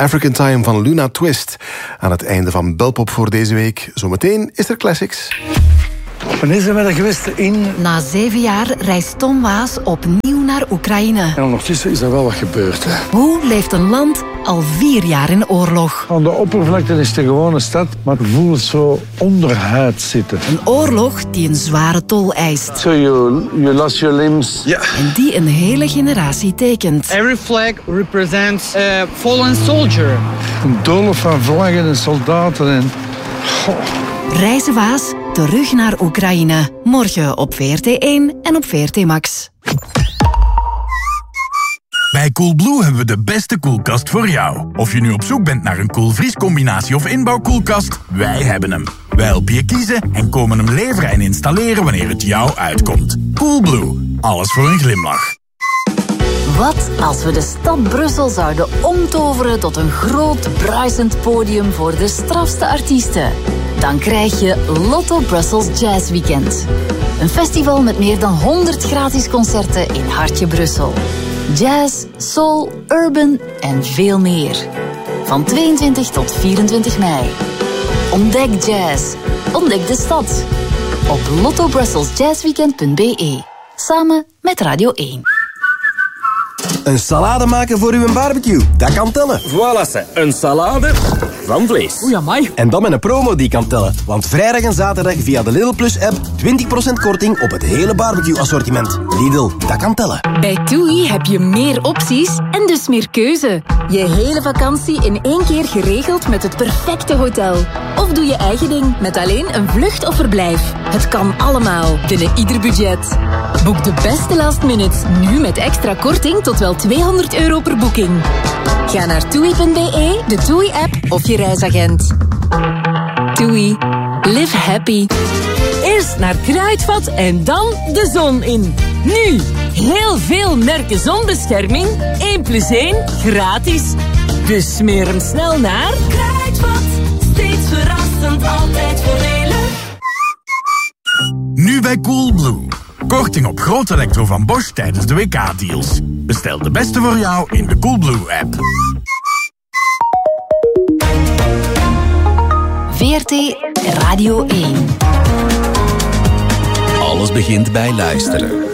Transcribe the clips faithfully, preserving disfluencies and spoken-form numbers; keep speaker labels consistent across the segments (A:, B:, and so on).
A: African Time van Luna Twist. Aan het einde van Belpop voor deze week. Zometeen is er Classics.
B: Wanneer zijn we er geweest? In...
C: Na zeven jaar reist Tom Waas opnieuw naar Oekraïne.
B: En ondertussen is er wel wat gebeurd. Hè.
C: Hoe leeft een land al vier jaar in oorlog?
B: Aan de oppervlakte is het een gewone stad, maar het voelt zo onderhuid zitten.
C: Een oorlog die een zware tol eist.
B: So you, you lost your limbs.
A: Ja.
C: En die een hele generatie tekent.
D: Every flag represents a fallen soldier.
B: Een doolhof van vlaggen en soldaten en... Goh.
C: Reizen Waas terug naar Oekraïne. Morgen op V R T één en op V R T Max.
E: Bij Coolblue hebben we de beste koelkast voor jou. Of je nu op zoek bent naar een koelvriescombinatie of inbouwkoelkast, wij hebben hem. Wij helpen je kiezen en komen hem leveren en installeren wanneer het jou uitkomt. Coolblue, alles voor een glimlach.
F: Wat als we de stad Brussel zouden omtoveren tot een groot bruisend podium voor de strafste artiesten? Dan krijg je Lotto Brussels Jazz Weekend. Een festival met meer dan honderd gratis concerten in hartje Brussel. Jazz, soul, urban en veel meer. Van tweeëntwintig tot vierentwintig mei. Ontdek jazz. Ontdek de stad. Op lotto brussels jazz weekend punt b e. Samen met Radio één.
G: Een salade maken voor uw barbecue, dat kan tellen.
H: Voilà, ze. Een salade van vlees.
D: Oei, amai.
G: En dan met een promo die kan tellen. Want vrijdag en zaterdag via de Lidl Plus app twintig procent korting op het hele barbecue assortiment. Lidl, dat kan tellen.
F: Bij TUI heb je meer opties en dus meer keuze. Je hele vakantie in één keer geregeld met het perfecte hotel. Of doe je eigen ding met alleen een vlucht of verblijf. Het kan allemaal, binnen ieder budget. Boek de beste last minutes, nu met extra korting tot wel tweehonderd euro per boeking. Ga naar toei punt b e, de TUI-app of je reisagent. TUI. Live happy.
I: Eerst naar Kruidvat en dan de zon in. Nu, heel veel merken zonbescherming. één plus één gratis. Dus smeer hem snel naar Kruidvat. Steeds verrassend, altijd voordelig.
E: Nu bij Coolblue. Korting op groot elektro van Bosch tijdens de W K-deals. Bestel de beste voor jou in de Coolblue-app.
F: V R T Radio één.
J: Alles begint bij luisteren.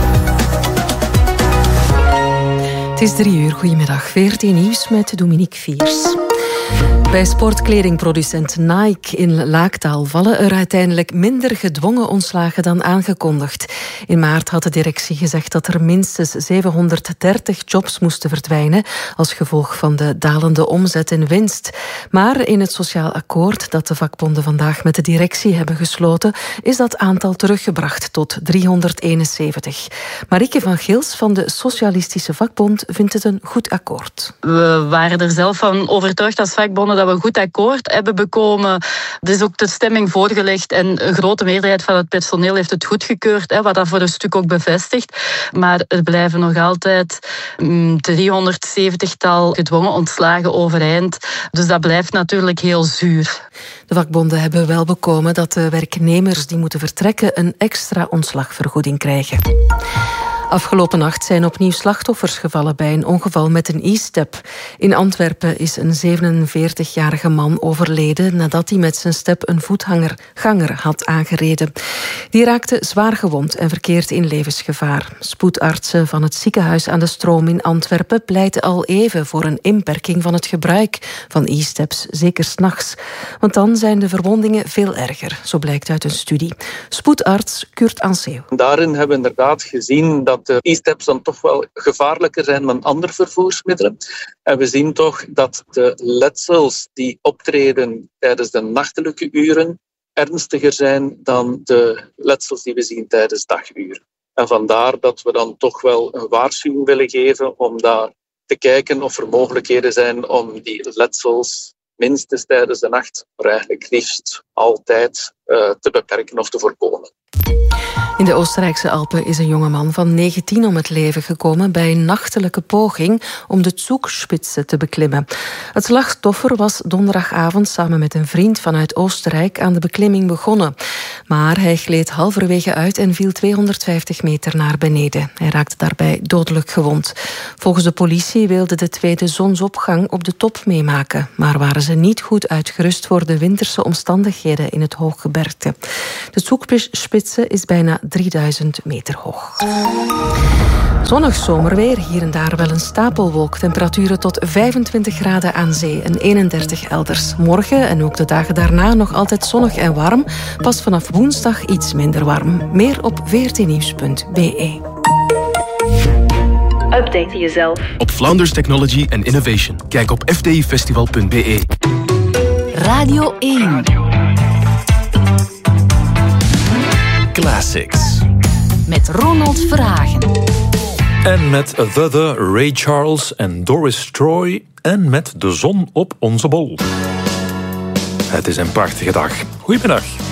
K: Het is drie uur. Goedemiddag. V R T Nieuws met Dominique Viers. Bij sportkledingproducent Nike in Laaktaal vallen er uiteindelijk minder gedwongen ontslagen dan aangekondigd. In maart had de directie gezegd dat er minstens zevenhonderddertig jobs moesten verdwijnen als gevolg van de dalende omzet en winst. Maar in het sociaal akkoord dat de vakbonden vandaag met de directie hebben gesloten, is dat aantal teruggebracht tot driehonderdeenenzeventig. Marieke van Gils van de Socialistische Vakbond vindt het een goed akkoord.
L: We waren er zelf van overtuigd als vakbonden dat we een goed akkoord hebben bekomen. Er is ook de stemming voorgelegd en een grote meerderheid van het personeel heeft het goedgekeurd, wat dat voor een stuk ook bevestigt. Maar er blijven nog altijd driehonderdzeventigtal gedwongen ontslagen overeind. Dus dat blijft natuurlijk heel zuur.
K: De vakbonden hebben wel bekomen dat de werknemers die moeten vertrekken een extra ontslagvergoeding krijgen. Afgelopen nacht zijn opnieuw slachtoffers gevallen bij een ongeval met een e-step. In Antwerpen is een zevenenveertigjarige man overleden nadat hij met zijn step een voetganger ganger had aangereden. Die raakte zwaar gewond en verkeert in levensgevaar. Spoedartsen van het ziekenhuis aan de Stroom in Antwerpen pleiten al even voor een inperking van het gebruik van e-steps, zeker 's nachts. Want dan zijn de verwondingen veel erger, zo blijkt uit een studie. Spoedarts Kurt Anseeuw.
M: Daarin hebben we inderdaad gezien dat de e-steps dan toch wel gevaarlijker zijn dan andere vervoersmiddelen. En we zien toch dat de letsels die optreden tijdens de nachtelijke uren ernstiger zijn dan de letsels die we zien tijdens daguren. En vandaar dat we dan toch wel een waarschuwing willen geven om daar te kijken of er mogelijkheden zijn om die letsels minstens tijdens de nacht, maar eigenlijk liefst altijd uh, te beperken of te voorkomen.
K: In de Oostenrijkse Alpen is een jongeman van negentien om het leven gekomen bij een nachtelijke poging om de Zugspitze te beklimmen. Het slachtoffer was donderdagavond samen met een vriend vanuit Oostenrijk aan de beklimming begonnen. Maar hij gleed halverwege uit en viel tweehonderdvijftig meter naar beneden. Hij raakte daarbij dodelijk gewond. Volgens de politie wilden de twee de zonsopgang op de top meemaken, maar waren ze niet goed uitgerust voor de winterse omstandigheden in het hooggebergte. De Zugspitze is bijna drieduizend meter hoog. Zonnig zomerweer, hier en daar wel een stapelwolk. Temperaturen tot vijfentwintig graden aan zee en eenendertig elders. Morgen en ook de dagen daarna nog altijd zonnig en warm. Pas vanaf woensdag iets minder warm. Meer op v r t nieuws punt b e.
N: Update jezelf
J: op Vlaanders Technology and Innovation. Kijk op f t i festival punt b e.
F: Radio één.
J: Classics.
F: Met Ronald Verhagen.
O: En met The The, Ray Charles en Doris Troy. En met de zon op onze bol. Het is een prachtige dag. Goedemiddag.